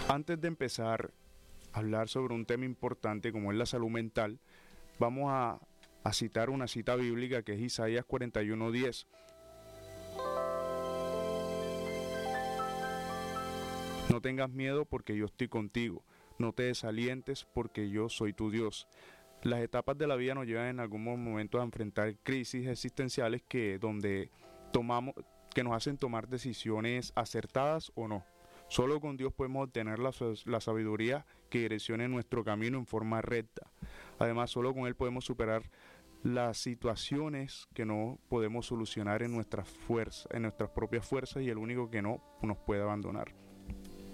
Antes de empezar a hablar sobre un tema importante como es la salud mental, vamos a citar una cita bíblica que es Isaías 41:10. No tengas miedo porque yo estoy contigo, no te desalientes porque yo soy tu Dios. Las etapas de la vida nos llevan en algunos momentos a enfrentar crisis existenciales donde tomamos, que nos hacen tomar decisiones acertadas o no. Solo con Dios podemos obtener la sabiduría que direccione nuestro camino en forma recta. Además, solo con Él podemos superar las situaciones que no podemos solucionar en nuestras fuerzas, en nuestras propias fuerzas, y el único que no nos puede abandonar.